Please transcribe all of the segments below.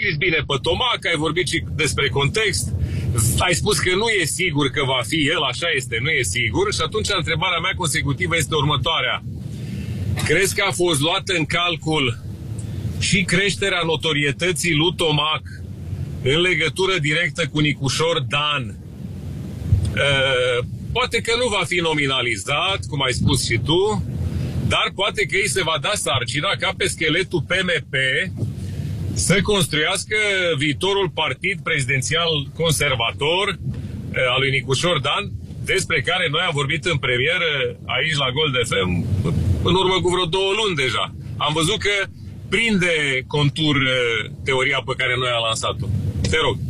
descris bine pe Tomac, ai vorbit și despre context, ai spus că nu e sigur că va fi el, așa este, nu e sigur, și atunci întrebarea mea consecutivă este următoarea. Crezi că a fost luată în calcul și creșterea notorietății lui Tomac în legătură directă cu Nicușor Dan? Poate că nu va fi nominalizat, cum ai spus și tu, dar poate că îi se va da sarcina ca pe scheletul PMP să construiască viitorul partid prezidențial conservator al lui Nicușor Dan, despre care noi am vorbit în premieră aici la Gold FM în urmă cu vreo 2 luni deja. Am văzut că prinde contur teoria pe care noi am lansat-o. Te rog.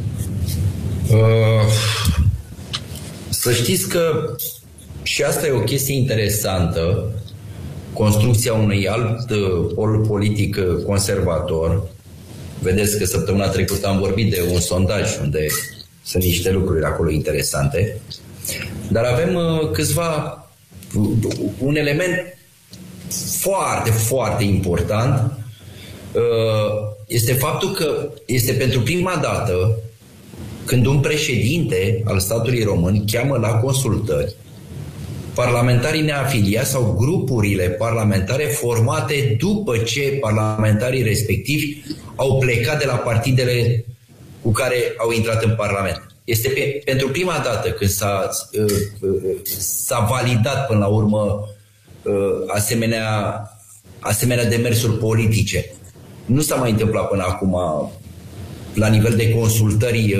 Să știți că și asta e o chestie interesantă, construcția unui alt pol politic conservator. Vedeți că săptămâna trecută am vorbit de un sondaj unde sunt niște lucruri acolo interesante, dar avem un element foarte, foarte important, este faptul că este pentru prima dată când un președinte al statului român cheamă la consultări parlamentarii neafiliați sau grupurile parlamentare formate după ce parlamentarii respectivi au plecat de la partidele cu care au intrat în Parlament. Este pentru prima dată când s-a validat până la urmă asemenea demersuri politice. Nu s-a mai întâmplat până acum la nivel de consultări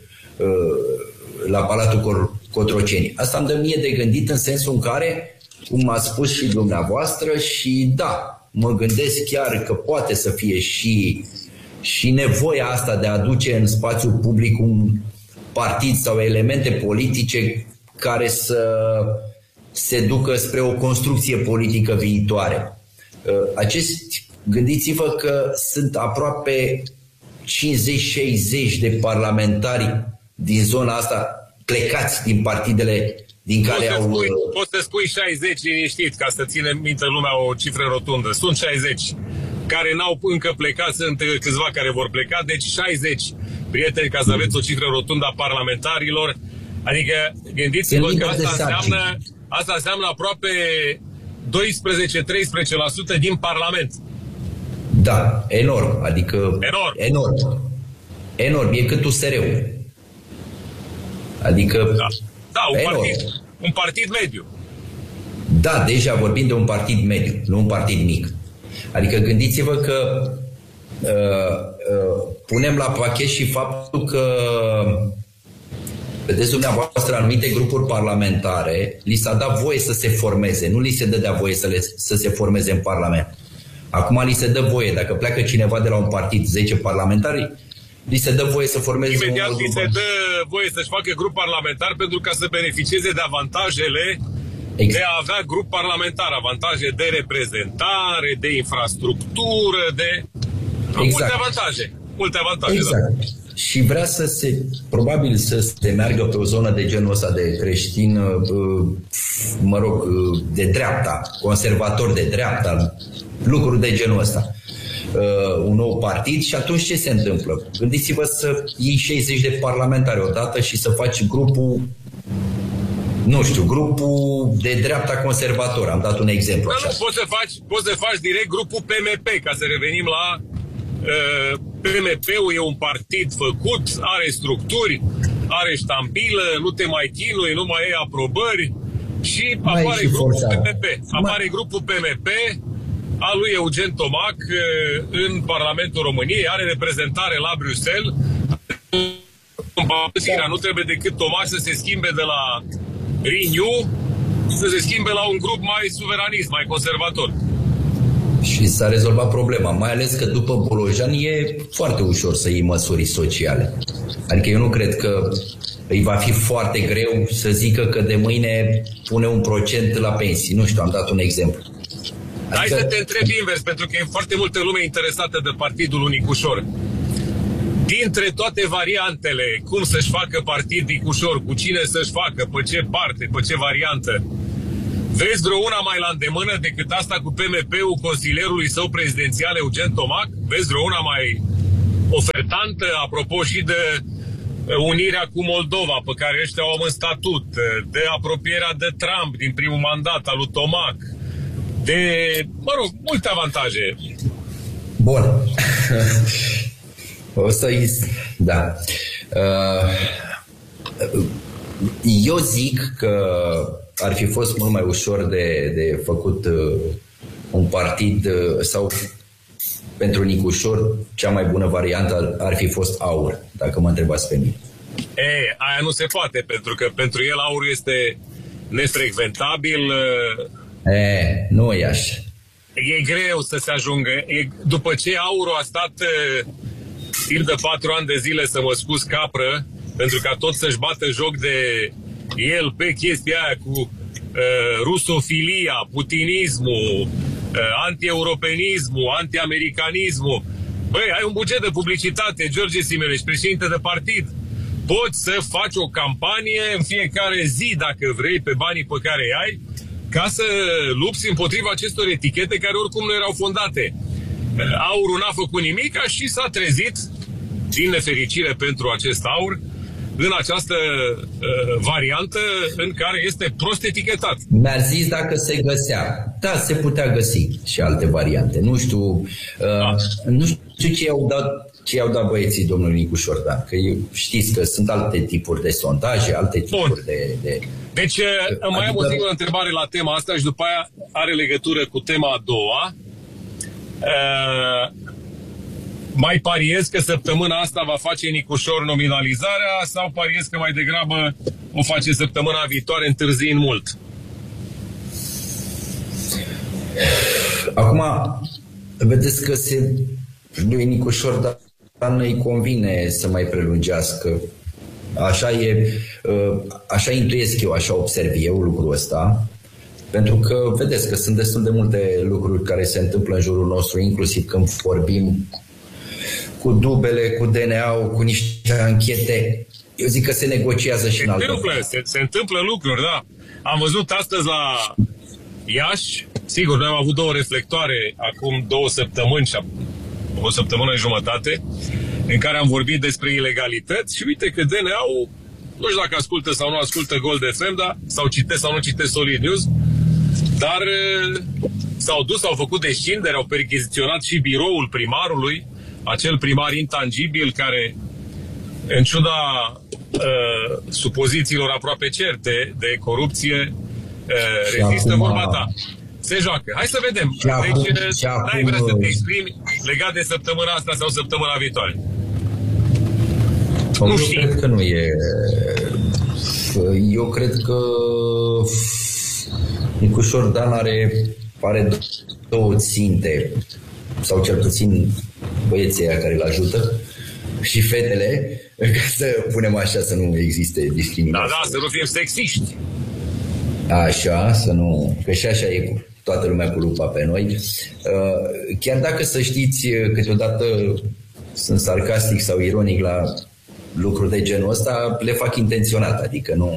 la Palatul Cotroceni. Asta îmi dă mie de gândit în sensul în care, cum ați spus și dumneavoastră, și da, mă gândesc chiar că poate să fie și nevoia asta de a aduce în spațiul public un partid sau elemente politice care să se ducă spre o construcție politică viitoare. Gândiți-vă că sunt aproape 50-60 de parlamentari din zona asta plecați din partidele din care Poți să spui 60 liniștit, ca să ține minte lumea o cifră rotundă. Sunt 60 care n-au încă plecat, sunt câțiva care vor pleca, deci 60 prieteni, ca să aveți o cifră rotundă a parlamentarilor. Adică gândiți-vă că asta înseamnă aproape 12-13% din Parlament. Da, enorm, adică enorm, e cât USR-ul. Adică un partid mediu. Da, deja vorbim de un partid mediu, nu un partid mic. Adică gândiți-vă că punem la pachet și faptul că, vedeți dumneavoastră, anumite grupuri parlamentare li s-a dat voie să se formeze, nu li se dădea voie să se formeze în Parlament. Acum li se dă voie, dacă pleacă cineva de la un partid, 10 parlamentari, li se dă voie să formeze imediat li se dă voie să-și facă grup parlamentar pentru ca să beneficieze de avantajele de a avea grup parlamentar, avantaje de reprezentare, de infrastructură, de multe avantaje. Exact. Da. Și vrea probabil să se meargă pe o zonă de genul ăsta de creștin, de dreapta, conservator de dreapta, lucruri de genul ăsta. Un nou partid și atunci ce se întâmplă? Gândiți-vă să iei 60 de parlamentari odată și să faci grupul de dreapta conservator. Am dat un exemplu așa. Nu, poți să faci direct grupul PMP, ca să revenim la PMP-ul e un partid făcut, are structuri, are ștampilă, nu te mai chinui, nu mai ai aprobări și apare grupul PMP. Apare grupul PMP al lui Eugen Tomac în Parlamentul României, are reprezentare la Bruxelles. Nu trebuie decât Tomac să se schimbe de la Renew, să se schimbe la un grup mai suveranist, mai conservator. Și s-a rezolvat problema, mai ales că după Bolojan e foarte ușor să iei măsuri sociale. Adică eu nu cred că îi va fi foarte greu să zică că de mâine pune 1% la pensii. Nu știu, am dat un exemplu. Hai să te întreb invers, pentru că e foarte multă lume interesată de partidul lui Nicușor. Dintre toate variantele, cum să-și facă partid Nicușor, cu cine să-și facă, pe ce parte, pe ce variantă, vezi vreo una mai la îndemână decât asta cu PMP-ul consilierului său prezidențial Eugen Tomac? Vezi vreo una mai ofertă? constantă, apropo și de unirea cu Moldova, pe care ăștia o au în statut, de apropierea de Trump din primul mandat al lui Tomac, de, mă rog, multe avantaje. Bun. O să-i... Da. Eu zic că ar fi fost mult mai ușor de făcut un partid sau pentru Nicușor cea mai bună variantă ar fi fost AUR, dacă mă întrebați pe mine. Aia nu se poate, pentru că pentru el AUR este nefrecventabil. Nu e așa. E greu să se ajungă. După ce AUR a stat timp de 4 ani de zile să mă scuz capră, pentru ca tot să-și bată joc de el pe chestia aia cu rusofilia, putinismul, anti-europenismul, anti-americanismul. Băi, ai un buget de publicitate, George Simeoneș, președinte de partid. Poți să faci o campanie în fiecare zi, dacă vrei, pe banii pe care îi ai, ca să lupți împotriva acestor etichete care oricum nu erau fondate. AUR-ul n-a făcut nimic și s-a trezit, din nefericire pentru acest AUR, în această variantă în care este prost etichetat. Mi-ar zis dacă se găsea. Da, se putea găsi și alte variante. Nu știu, nu știu ce i-au dat băieții domnului Nicușor Dan, că știți că sunt alte tipuri de sondaje, alte tipuri de... Deci, mai am o singură întrebare la tema asta și după aia are legătură cu tema a doua. Mai pariez că săptămâna asta va face Nicușor nominalizarea sau pariez că mai degrabă o face săptămâna viitoare, întârziind mult? Acum, vedeți că lui Nicușor Dan îi convine să mai prelungească. Așa intuiesc eu, așa observ eu lucrul ăsta. Pentru că, vedeți că sunt destul de multe lucruri care se întâmplă în jurul nostru, inclusiv când vorbim cu dubele, cu DNA-ul, cu niște anchete. Eu zic că se negociază și în altă. Se întâmplă lucruri, da. Am văzut astăzi la Iași, sigur, noi am avut 2 reflectoare acum 2 săptămâni și o săptămână jumătate, în care am vorbit despre ilegalități și uite că DNA-ul, nu știu dacă ascultă sau nu ascultă Gold FM, dar, sau citesc sau nu citesc Solid News, dar s-au dus, au făcut descindere, au percheziționat și biroul primarului, acel primar intangibil care, în ciuda supozițiilor aproape certe de corupție, rezistă vorba ta. Se joacă. Hai să vedem. Deci, n-ai vrea să te exprimi legat de săptămâna asta sau săptămâna viitoare? Nu știu. Eu cred că nu e. Eu cred că Nicușor Dan are 2 ținte, sau cel puțin băieții aia care îl ajută și fetele, ca să punem așa, să nu existe discriminare. Da, să nu fim sexiști. Așa, să nu... Că și așa e cu toată lumea cu lupa pe noi. Chiar dacă, să știți, câteodată sunt sarcastic sau ironic la lucruri de genul ăsta, le fac intenționat, adică nu...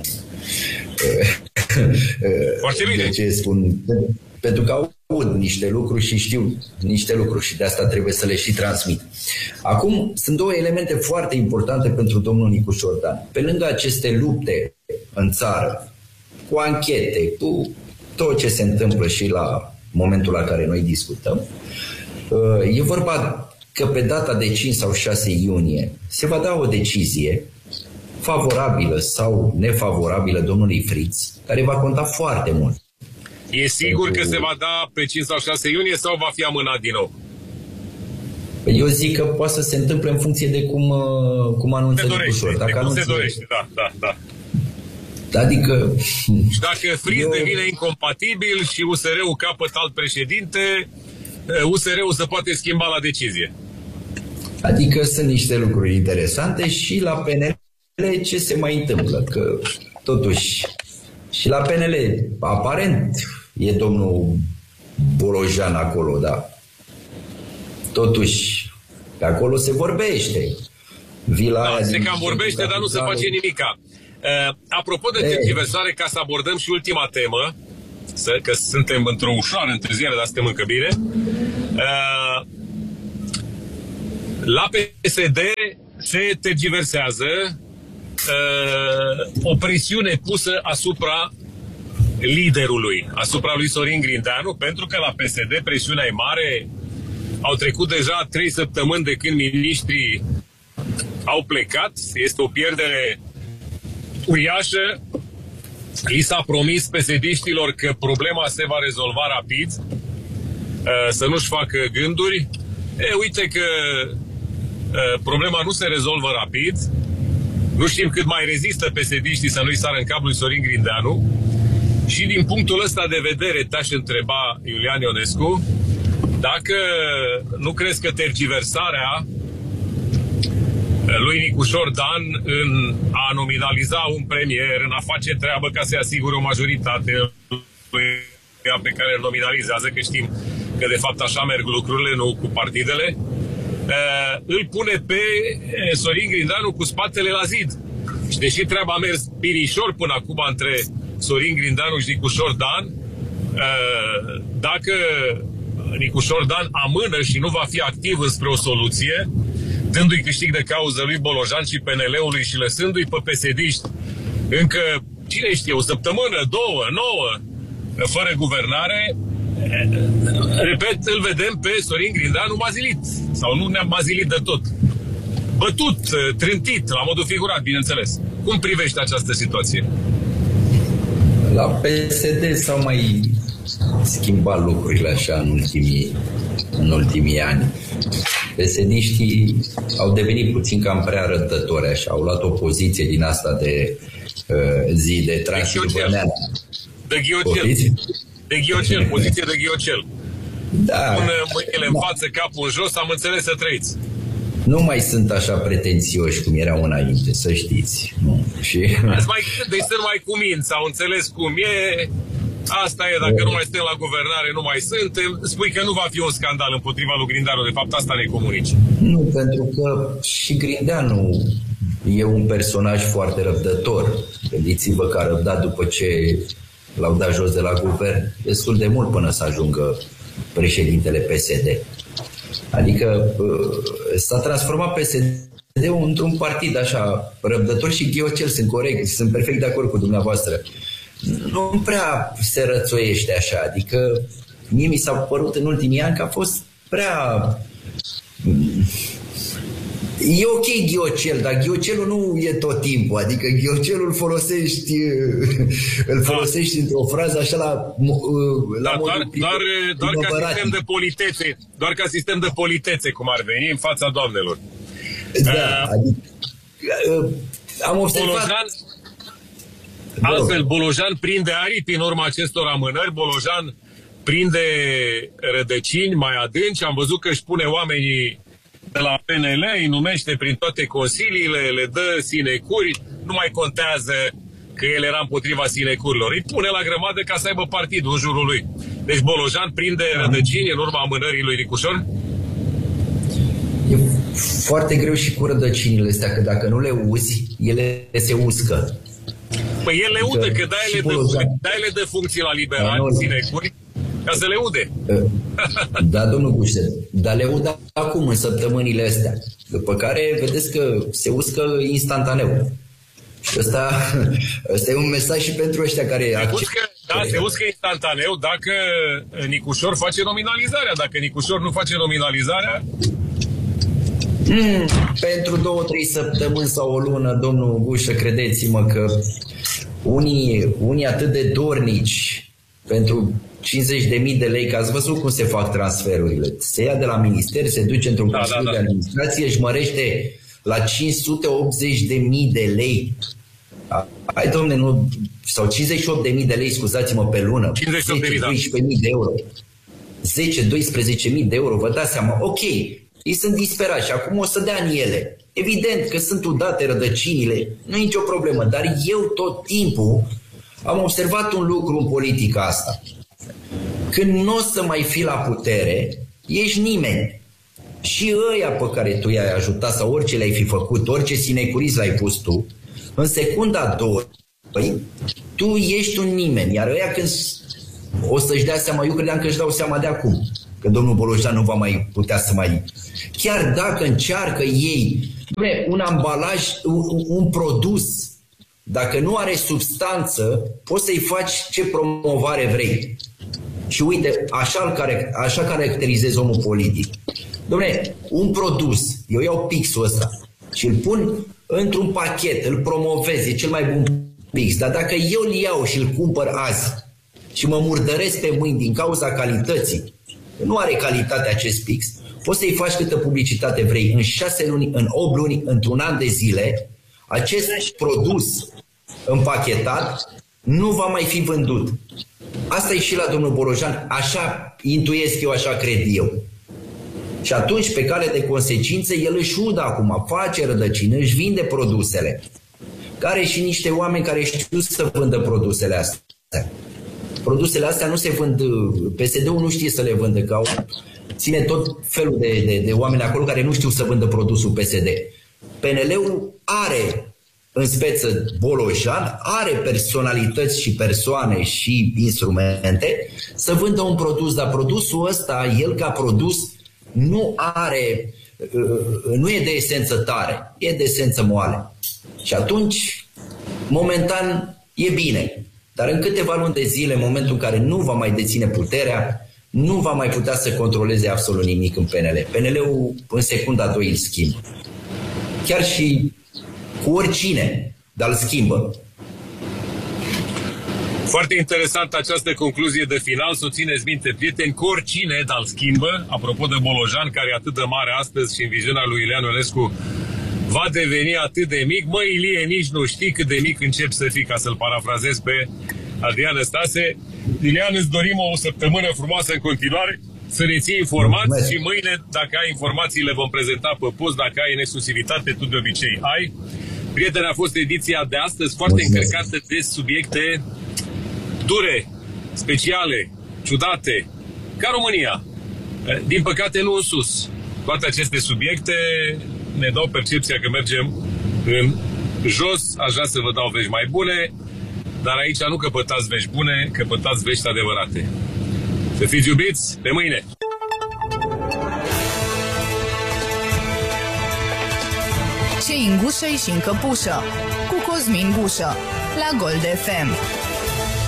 Foarte bine. De ce spun? Pentru că aud niște lucruri și știu niște lucruri și de asta trebuie să le și transmit. Acum, sunt 2 elemente foarte importante pentru domnul Nicușor Dan. Pe lângă aceste lupte în țară, cu anchete, cu tot ce se întâmplă și la momentul la care noi discutăm, e vorba că pe data de 5 sau 6 iunie se va da o decizie favorabilă sau nefavorabilă domnului Fritz, care va conta foarte mult. E sigur că se va da pe 5 sau 6 iunie sau va fi amânat din nou? Eu zic că poate să se întâmple în funcție de cum anunță Nicușor. Dacă cum se dorește, da. Adică... Și dacă Fritz devine incompatibil și USR-ul capătă alt președinte, USR-ul se poate schimba la decizie. Adică sunt niște lucruri interesante și la PNL ce se mai întâmplă, că totuși și la PNL aparent e domnul Bolojan acolo, da. Totuși pe acolo se vorbește. Se cam vorbește, dar nu se face nimica. Apropo de tergiversare, ca să abordăm și ultima temă, că suntem într-o ușoară întârziere, dar suntem încă bine. La PSD se tergiversează o presiune pusă asupra liderului, asupra lui Sorin Grindeanu, pentru că la PSD presiunea e mare. Au trecut deja 3 săptămâni de când miniștrii au plecat. Este o pierdere uriașă. Li s-a promis PSD-știlor că problema se va rezolva rapid, să nu-și facă gânduri. Uite că problema nu se rezolvă rapid. Nu știm cât mai rezistă PSD-știi să nu-i sară în cap lui Sorin Grindeanu. Și din punctul ăsta de vedere te-aș întreba, Iulian Ionescu, dacă nu crezi că tergiversarea lui Nicușor Dan în a nominaliza un premier, în a face treabă ca să-i asigure o majoritate pe care îl nominalizează, că știm că de fapt așa merg lucrurile, nu cu partidele, îl pune pe Sorin Grindeanu cu spatele la zid. Și deși treaba a mers binișor până acum între Sorin Grindeanu și Nicușor Dan, dacă Nicușor Dan amână și nu va fi activ înspre o soluție, dându-i câștig de cauză lui Bolojan și PNL-ului și lăsându-i pe PSD-ști încă, cine știe, o săptămână, 2, 9, fără guvernare, repet, îl vedem pe Sorin Grindeanu mazilit. Sau nu ne-am mazilit de tot. Bătut, trântit, la modul figurat, bineînțeles. Cum privești această situație? La PSD s-au mai schimbat lucrurile așa în ultimii ani. PSD-știi au devenit puțin cam prea răbdători așa. Au luat o poziție din asta de zi de transilvaneană. De ghiocel. De ghiocel, poziție de ghiocel. Da. Pun mâinile în față, capul în jos, am înțeles, să trăiți. Nu mai sunt așa pretențioși cum erau înainte, să știți. Nu? Și... Deci sunt mai cuminți, au înțeles cum e. Asta e, dacă nu mai suntem la guvernare, nu mai suntem. Spui că nu va fi un scandal împotriva lui Grindeanu, de fapt asta ne comunici. Nu, pentru că și Grindeanu e un personaj foarte răbdător. Gândiți-vă că a răbdat după ce l-au dat jos de la guvern destul de mult până să ajungă președintele PSD. Adică s-a transformat PSD-ul într-un partid așa răbdător și ghiocel, sunt corect, sunt perfect de acord cu dumneavoastră. Nu prea se rățoiește așa, adică mie mi s-a părut în ultimii ani că a fost prea... E ok ghiocel, dar ghiocelul nu e tot timpul, adică ghiocelul îl folosești într-o frază așa la modul doar ca sistem de politețe, doar ca sistem de politețe, cum ar veni în fața doamnelor. Da, adică am observat... Altfel, Bolojan prinde aripi în urma acestor amânări, Bolojan prinde rădăcini mai adânci, am văzut că își pune oamenii de la PNL, îi numește prin toate consiliile, le dă sinecuri, nu mai contează că el era împotriva sinecurilor. Îi pune la grămadă ca să aibă partidul în jurul lui. Deci Bolojan prinde rădăcini în urma amânării lui Nicușor? E foarte greu și cu rădăcinile astea, că dacă nu le uzi, ele se uscă. Păi el le udă, că dai-le de funcții la liberali, sinecuri, ca să le ude. Da, domnul Gușter, dar le udă acum, în săptămânile astea. După care vedeți că se uscă instantaneu. Și ăsta e un mesaj și pentru ăștia care... Se uscă instantaneu dacă Nicușor face nominalizarea. Dacă Nicușor nu face nominalizarea... Pentru 2-3 săptămâni sau o lună, domnul Gușă, credeți-mă că unii atât de dornici pentru 50.000 de lei, că ați văzut cum se fac transferurile. Se ia de la minister, se duce într-un consiliu de administrație, își mărește la 580.000 de lei. Hai, domne, nu... Sau 58.000 de lei, scuzați-mă, pe lună. 10-12.000 de euro. 10-12.000 de euro, vă dați seama. Ok, ei sunt disperați și acum o să dea în ele. Evident că sunt udate rădăcinile, nu e nicio problemă, dar eu tot timpul am observat un lucru în politica asta. Când nu o să mai fi la putere, ești nimeni. Și ăia pe care tu i-ai ajutat sau orice le-ai fi făcut, orice sinecurist l-ai pus tu, în secunda 2, tu ești un nimeni. Iar ăia când o să-și dea seama, eu credeam că își dau seama de acum, că domnul Bolojan nu va mai putea să mai... Chiar dacă încearcă ei Un ambalaj, un produs, dacă nu are substanță, poți să-i faci ce promovare vrei. Și uite, așa caracterizezi omul politic. Dom'le, un produs, eu iau pixul ăsta și îl pun într-un pachet, îl promovez, e cel mai bun pix. Dar dacă eu îl iau și îl cumpăr azi și mă murdăresc pe mâini din cauza calității, nu are calitate acest pix, poți să-i faci câtă publicitate vrei. În 6 luni, în 8 luni, într-un an de zile, acest produs împachetat nu va mai fi vândut. Asta e și la domnul Bolojan, așa intuiesc eu, așa cred eu. Și atunci, pe cale de consecințe, el își udă acum, face rădăcină, își vinde produsele. Care și niște oameni care știu să vândă produsele astea. Produsele astea nu se vând, PSD-ul nu știe să le vândă, că ține tot felul de oameni acolo care nu știu să vândă produsul PSD. PNL-ul are în speță Bolojan, are personalități și persoane și instrumente să vândă un produs, dar produsul ăsta, el ca produs, nu e de esență tare, e de esență moale. Și atunci, momentan, e bine. Dar în câteva luni de zile, în momentul în care nu va mai deține puterea, nu va mai putea să controleze absolut nimic în PNL. PNL-ul în secunda 2 îl schimbă. Chiar și cu oricine, dar îl schimbă. Foarte interesant această concluzie de final, să o țineți minte, prieteni, cu oricine, dar îl schimbă. Apropo de Bolojan, care e atât de mare astăzi și în viziunea lui Iulian Ionescu va deveni atât de mic. Măi, Ilie, nici nu știi cât de mic încep să fii, ca să-l parafrazez pe Adrian Năstase. Iulian, îți dorim o săptămână frumoasă în continuare, să ne ții informați. Mulțumesc. Și mâine, dacă ai informații, le vom prezenta pe post. Dacă ai în exclusivitate, tu de obicei ai. Prieteni, a fost ediția de astăzi foarte încărcată de subiecte dure, speciale, ciudate, ca România. Din păcate nu în sus. Toate aceste subiecte ne dau percepția că mergem în jos. Aș vrea să vă dau vești mai bune, dar aici nu căpătați vești bune, căpătați vești adevărate. Să fiți iubiți, pe mâine! Ce-i în gușă și în căpușă, cu Cosmin Gușă, la Gold FM.